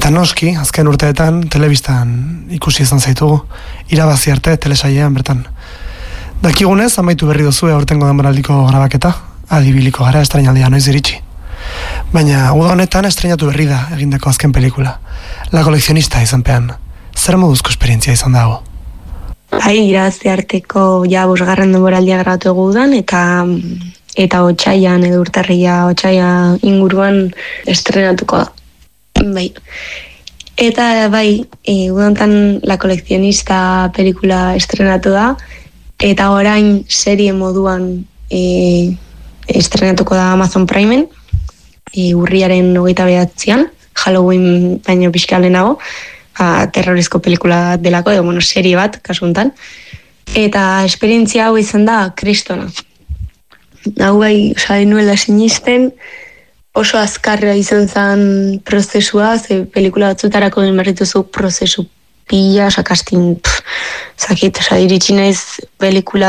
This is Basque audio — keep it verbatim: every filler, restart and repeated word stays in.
Eta noski, azken urteetan, telebistan ikusi izan zaitugu, irabazi arte telesailean bertan. Dakigunez, amaitu berri duzu aurtengo denboraldiko grabaketa, adibiliko gara estrainaldia noiz iritsi. Baina, uda honetan estreinatu berri da egindako azken pelikula. La Coleccionista izanpean. Zer moduzko esperientzia izan dago? Bai, irabazi arteko ja bosgarren denboraldia grabatu egudan, eta eta otsaian edo urtarria otsaia inguruan estrenatuko da. Bai. Eta bai, e, udantan La Coleccionista pelikula estrenatu da, eta orain serie moduan e, estrenatuko da Amazon Primen, e, urriaren hogeita bederatzian, Halloween baino pixka lehenago, a, terrorizko pelikula delako, edo bueno, serie bat, kasuntan. Eta esperientzia hau izan da kristona. Hau bai, osa, nuela sinisten, oso azkarra izan zen prozesua, ze pelikula batzutarako inberrituzu prozesu pila, sakastin, zakit, osa, iritsi naiz pelikula